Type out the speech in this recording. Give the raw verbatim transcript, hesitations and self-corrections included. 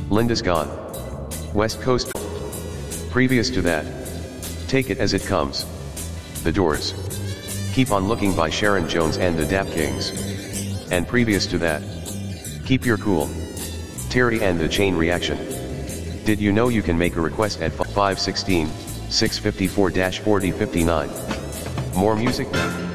Linda's Gone. West Coast. Previous to that, Take It As It Comes. The Doors. Keep On Looking by Sharon Jones and the Dap Kings. And previous to that, Keep Your Cool. Terry and the Chain Reaction. Did you know you can make a request at five one six, six five four, forty five nine? More music now.